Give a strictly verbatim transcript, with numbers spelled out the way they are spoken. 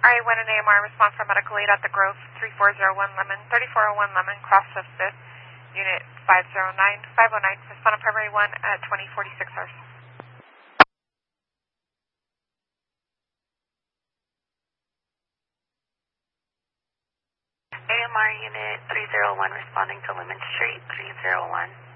I one an A M R, respond for medical aid at the Grove, three four zero one Lemon, thirty-four oh one Lemon, cross of fifth, unit five zero nine, five oh nine, respond on primary one at twenty forty-six hours. A M R unit three zero one responding to Lemon Street, three zero one.